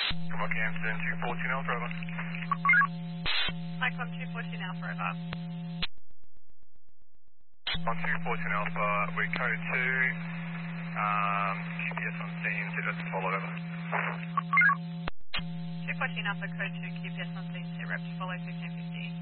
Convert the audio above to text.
Come on, Camden 214 Alpha, over. Cyclone 214 Alpha, over. On 214 Alpha, we code 2, QPS on scene, so just follow over. 214 Alpha, code 2, QPS on scene, sit reps, follow 1550.